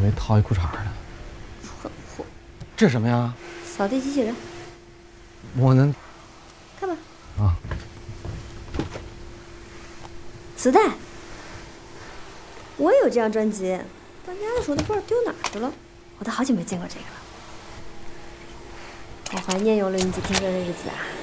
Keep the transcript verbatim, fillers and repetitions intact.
以为套一裤衩呢。 蠢货！ 这什么呀？ 扫地机器人。 我能看吧。 啊。 磁带。我也有这张专辑，搬家的时候都不知道丢哪儿去了。我都好久没见过这个了。好怀念有录音机听歌的日子啊！